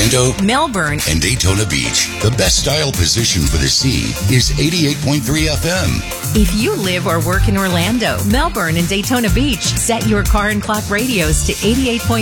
Orlando, Melbourne, and Daytona Beach. The best style position for the sea is 88.3 FM. If you live or work in Orlando, Melbourne, and Daytona Beach, set your car and clock radios to 88.3